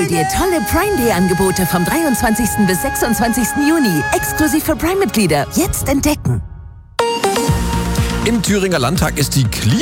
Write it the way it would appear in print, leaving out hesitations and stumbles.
Hol dir tolle Prime Day Angebote vom 23. bis 26. Juni. Exklusiv für Prime-Mitglieder. Jetzt entdecken. Im Thüringer Landtag ist die